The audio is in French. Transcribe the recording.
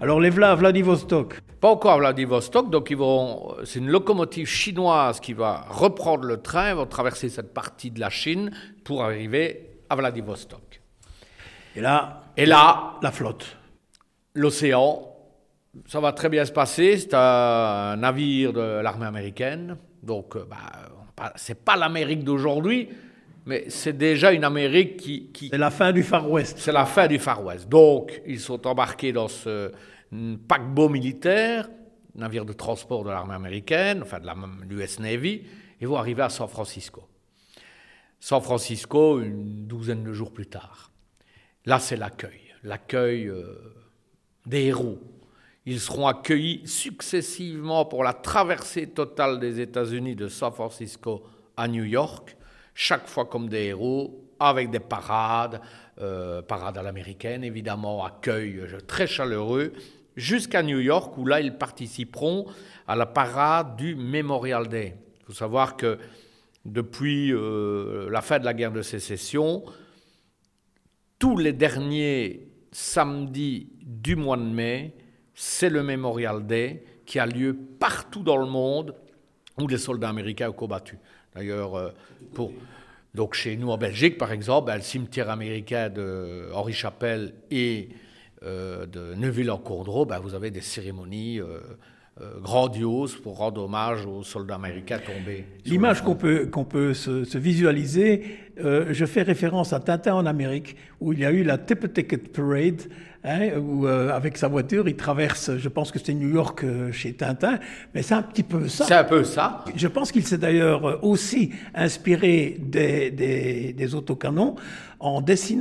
Alors les v'là à Vladivostok. Pas encore à Vladivostok, donc c'est une locomotive chinoise qui va reprendre le train, ils vont traverser cette partie de la Chine pour arriver à Vladivostok. Et là, la flotte. L'océan, ça va très bien se passer, c'est un navire de l'armée américaine, donc c'est pas l'Amérique d'aujourd'hui, mais c'est déjà une Amérique qui... C'est la fin du Far West. C'est la fin du Far West. Donc, ils sont embarqués dans ce paquebot militaire, navire de transport de l'armée américaine, enfin de l'US Navy, et vont arriver à San Francisco. San Francisco, une douzaine de jours plus tard. Là, c'est l'accueil des héros. Ils seront accueillis successivement pour la traversée totale des États-Unis de San Francisco à New York, chaque fois comme des héros, avec des parades à l'américaine, évidemment, accueil très chaleureux, jusqu'à New York, où là, ils participeront à la parade du Memorial Day. Il faut savoir que depuis la fin de la guerre de sécession, tous les derniers samedis du mois de mai, c'est le Memorial Day qui a lieu partout dans le monde où les soldats américains ont combattu. D'ailleurs, donc chez nous en Belgique, par exemple, le cimetière américain de Henri Chapelle et de Neuville-en-Courdreau, vous avez des cérémonies grandioses pour rendre hommage aux soldats américains tombés. L'image qu'on peut se visualiser, je fais référence à Tintin en Amérique, où il y a eu la Ticket Parade, où avec sa voiture, il traverse, je pense que c'était New York chez Tintin, mais c'est un petit peu ça. C'est un peu ça. Je pense qu'il s'est d'ailleurs aussi inspiré des autocanons en dessinant